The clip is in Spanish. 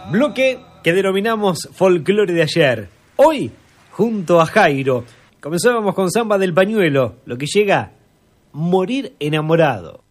Bloque que denominamos folclore de ayer. Hoy, junto a Jairo, comenzábamos con Samba del Pañuelo, lo que llega, Morir enamorado.